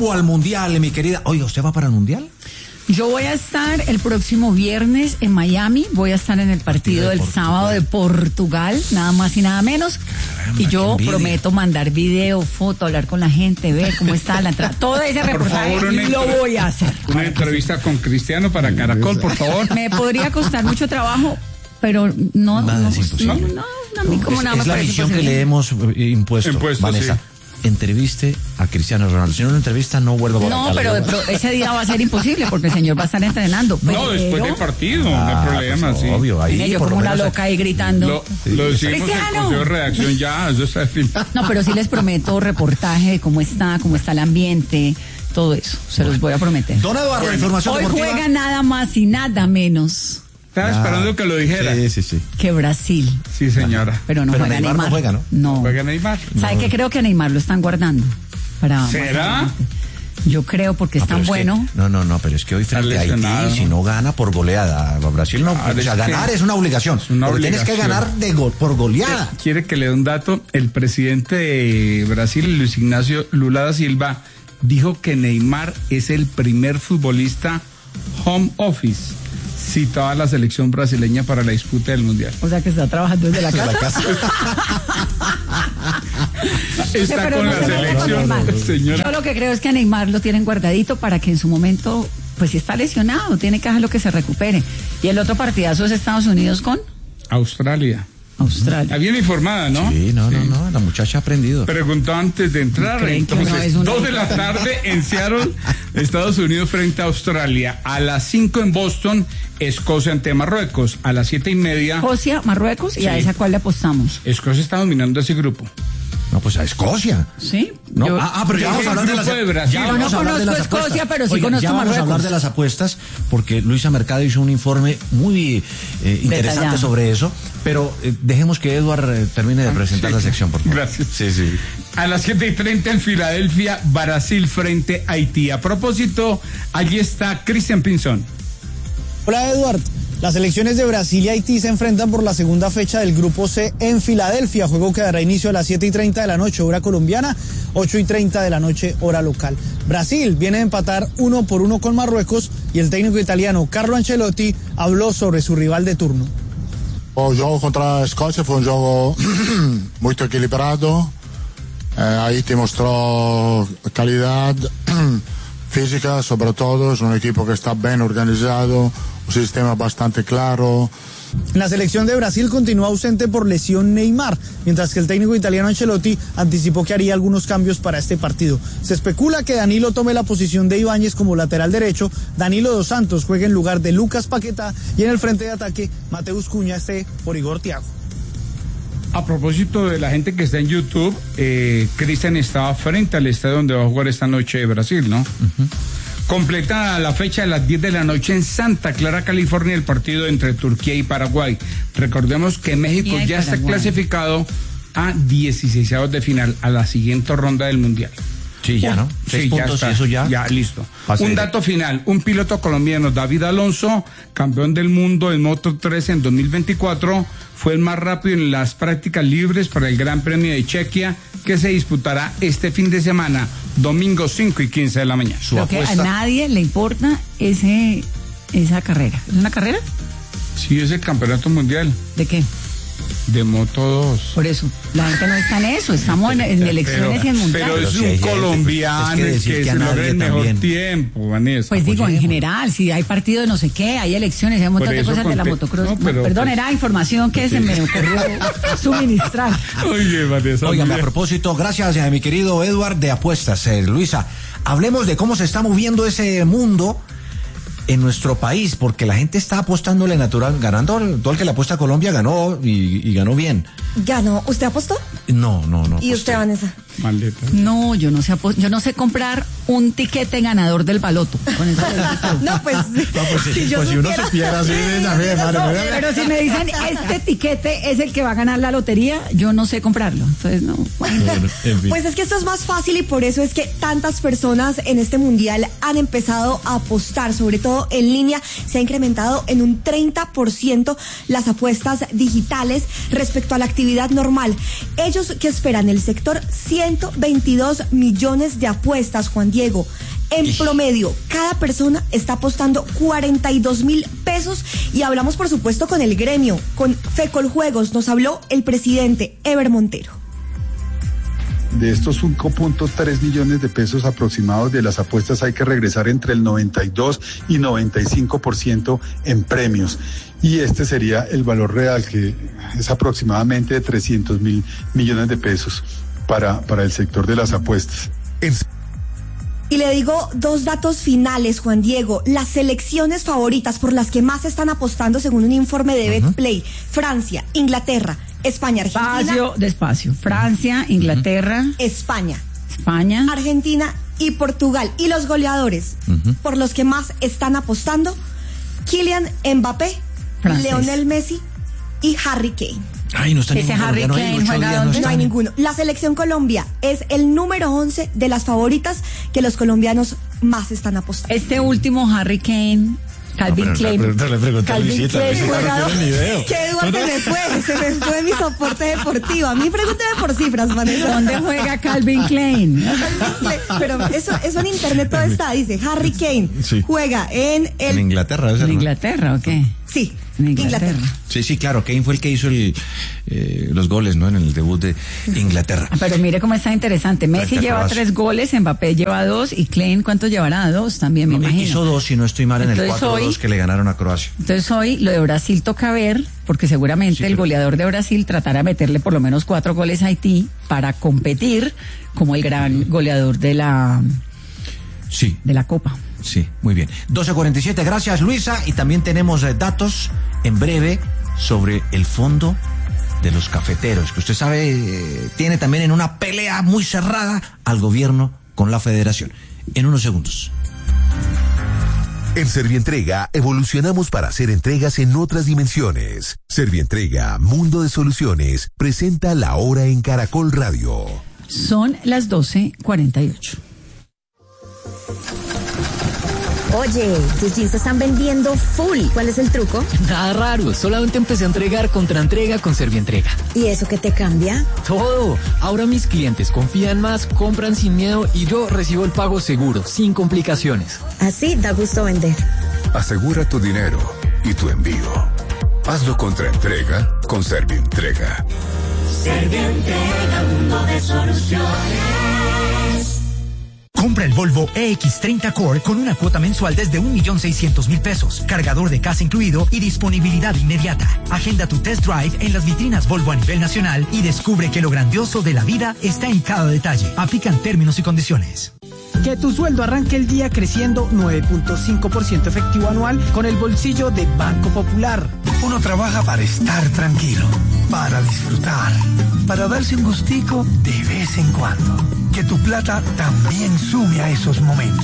rumbo al Mundial, mi querida. Oiga, ¿usted va para el Mundial? Yo voy a estar el próximo viernes en Miami, voy a estar en el partido del sábado de Portugal, nada más y nada menos. Caramba, y yo prometo mandar video, foto, hablar con la gente, ver cómo está la entrada. Todo ese reportaje lo voy a hacer. Una entrevista con Cristiano para Caracol, por favor. Me podría costar mucho trabajo, pero no. Nada es imposible. No, a mí como nada me es la parece misión posible. que le hemos impuesto Vanessa. Sí. Entreviste a Cristiano Ronaldo. Si no lo entrevista, no vuelvo a volar. No, pero ese día va a ser imposible porque el señor va a estar entrenando. No, después del partido, no hay problema, pues, sí. Obvio, ahí yo como una loca ahí gritando. Lo decimos en el consejo de redacción ya, eso está fin. No, pero sí les prometo reportaje de cómo está el ambiente, todo eso. Se los voy a prometer. Don Eduardo, información hoy deportiva. juega nada más y nada menos. Estaba esperando que lo dijera. Sí. Que Brasil. Sí, señora. Pero juega Neymar. No juega, ¿no? No. ¿Juega Neymar? ¿Sabe qué? Creo que a Neymar lo están guardando. ¿Será? Yo creo porque es tan bueno. No, pero es que hoy frente a Haití, si no gana por goleada, Brasil no. O sea, ganar es una obligación. Tienes que ganar por goleada. Quiere que le dé un dato. El presidente de Brasil, Luis Ignacio Lula da Silva, dijo que Neymar es el primer futbolista home office citado a la selección brasileña para la disputa del Mundial. O sea que está trabajando desde la casa. Está con la selección, señora. Yo lo que creo es que a Neymar lo tienen guardadito para que en su momento, pues si está lesionado, tiene que dejarlo que se recupere. Y el otro partidazo es Estados Unidos con Australia. Está bien informada, ¿no? Sí, no, la muchacha ha aprendido. Preguntó antes de entrar, entonces, 2 de la tarde en Seattle, Estados Unidos frente a Australia. A las 5 en Boston, Escocia ante Marruecos. A las 7:30. Escocia, Marruecos, ¿y a esa cuál le apostamos? Escocia está dominando ese grupo. No, pues a Escocia. Sí. No, pero ya vamos a hablar de Brasil. Yo no conozco Escocia, pero sí conozco Marruecos. Vamos a hablar de las apuestas, porque Luisa Mercado hizo un informe muy interesante detallado sobre eso, pero dejemos que Eduard termine de presentar la sección, por favor. Gracias. Sí. A las 7:30 en Filadelfia, Brasil frente a Haití. A propósito, allí está Christian Pinzón. Hola, Eduard. Las selecciones de Brasil y Haití se enfrentan por la segunda fecha del Grupo C en Filadelfia. Juego que dará inicio a las 7:30 de la noche, hora colombiana, 8:30 de la noche, hora local. Brasil viene a empatar 1-1 con Marruecos y el técnico italiano Carlo Ancelotti habló sobre su rival de turno. El juego contra Escocia fue un juego muy equilibrado. Haití mostró calidad física, sobre todo. Es un equipo que está bien organizado, un sistema bastante claro. En la selección de Brasil continúa ausente por lesión Neymar, mientras que el técnico italiano Ancelotti anticipó que haría algunos cambios para este partido. Se especula que Danilo tome la posición de Ibáñez como lateral derecho, Danilo dos Santos juegue en lugar de Lucas Paquetá y en el frente de ataque Mateus Cunha esté por Igor Thiago. A propósito de la gente que está en YouTube, Cristian estaba frente al estadio donde va a jugar esta noche Brasil, ¿no? Uh-huh. Completa la fecha a las 10 de la noche en Santa Clara, California, el partido entre Turquía y Paraguay. Recordemos que México ya está clasificado a 16avos de final, a la siguiente ronda del Mundial. Sí, ya, ¿no? 6 puntos, ya está, y eso ya. Ya, listo. Un dato final, un piloto colombiano, David Alonso, campeón del mundo en Moto 3 en 2024, fue el más rápido en las prácticas libres para el Gran Premio de Chequia, que se disputará este fin de semana, domingo 5 y 15 de la mañana. Creo que a nadie le importa esa carrera. ¿Es una carrera? Sí, es el campeonato mundial. ¿De qué? De Moto 2. Por eso, la gente no está en eso, estamos en elecciones y en mundial. Pero es un colombiano que se logra el mejor tiempo, Vanessa. Pues digo, en general, si hay partido de no sé qué, hay elecciones, hay un montón de cosas de la motocross. No, perdón, era información que se me ocurrió suministrar. Oye, Vanessa. Óigame, a propósito, gracias a mi querido Eduard de Apuestas. Luisa, hablemos de cómo se está moviendo ese mundo en nuestro país, porque la gente está apostándole natural, ganando. Todo el que le apuesta a Colombia ganó y ganó bien. ¿Ganó? ¿Usted apostó? No. ¿Y usted, Vanessa? Maldita. No, yo no sé comprar un tiquete ganador del baloto. Con eso no, pues si uno supiera así, pero si me dicen este tiquete es el que va a ganar la lotería, yo no sé comprarlo. Entonces no. Bueno, en fin. Pues es que esto es más fácil y por eso es que tantas personas en este mundial han empezado a apostar, sobre todo en línea. Se ha incrementado en un 30% las apuestas digitales respecto a la actividad normal. Ellos que esperan el sector 100 122 millones de apuestas, Juan Diego. En promedio, cada persona está apostando 42.000 pesos y hablamos, por supuesto, con el gremio, con Fecoljuegos. Nos habló el presidente Ever Montero. De estos 5.3 millones de pesos aproximados de las apuestas hay que regresar entre el 92 y 95% en premios. Y este sería el valor real, que es aproximadamente de 300.000 millones de pesos para el sector de las apuestas. Y le digo dos datos finales, Juan Diego. Las selecciones favoritas por las que más están apostando según un informe de Betplay: Francia, Inglaterra, España, Argentina. Despacio. Francia, Inglaterra, España, Argentina y Portugal. Y los goleadores por los que más están apostando: Kylian Mbappé, Lionel Messi y Harry Kane. Ay, no está ese ninguno. Harry Kane juega donde no hay ninguno. La selección Colombia es el número 11 de las favoritas que los colombianos más están apostando. Este último Harry Kane, Calvin Klein. Calvin Klein juega. Que Eduardo se me fue mi soporte deportivo. A mí pregúnteme por cifras, Vanessa. ¿Dónde juega Calvin Klein? Pero eso en internet todo está. Dice Harry Kane juega en Inglaterra. ¿En Inglaterra o qué? Sí. En Inglaterra. Sí, claro, Kane fue el que hizo los goles, ¿no? En el debut de Inglaterra. Pero mire cómo está interesante. Messi lleva 3 goles, Mbappé lleva 2 y Klein, ¿cuánto llevará? 2 también, me imagino. Hizo 2, si no estoy mal, en el 4-2 que le ganaron a Croacia. Entonces hoy lo de Brasil toca ver, porque seguramente el goleador de Brasil tratará de meterle por lo menos 4 goles a Haití para competir como el gran goleador de la Copa. Sí, muy bien. 12:47, gracias Luisa. Y también tenemos datos en breve sobre el fondo de los cafeteros, que usted sabe tiene también en una pelea muy cerrada al gobierno con la federación. En unos segundos. En Servientrega evolucionamos para hacer entregas en otras dimensiones. Servientrega, Mundo de Soluciones, presenta La Hora en Caracol Radio. Son las 12:48. Oye, tus jeans se están vendiendo full. ¿Cuál es el truco? Nada raro, solamente empecé a entregar contraentrega con Servientrega. ¿Y eso qué te cambia? Todo. Ahora mis clientes confían más, compran sin miedo y yo recibo el pago seguro, sin complicaciones. Así da gusto vender. Asegura tu dinero y tu envío. Hazlo contraentrega con Servientrega. Servientrega, mundo de soluciones. Compra el Volvo EX30 Core con una cuota mensual desde 1.600.000 pesos, cargador de casa incluido y disponibilidad inmediata. Agenda tu test drive en las vitrinas Volvo a nivel nacional y descubre que lo grandioso de la vida está en cada detalle. Aplican términos y condiciones. Que tu sueldo arranque el día creciendo 9.5% efectivo anual con el bolsillo de Banco Popular. Uno trabaja para estar tranquilo, para disfrutar, para darse un gustico de vez en cuando. Que tu plata también sume a esos momentos.